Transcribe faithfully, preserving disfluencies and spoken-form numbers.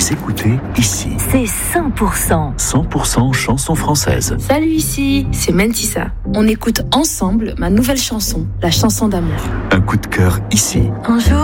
les écoutez ici. C'est cent pour cent. cent pour cent chansons françaises. Salut, ici, c'est Mentissa. On écoute ensemble ma nouvelle chanson, la chanson d'amour. Un coup de cœur ici. Un jour,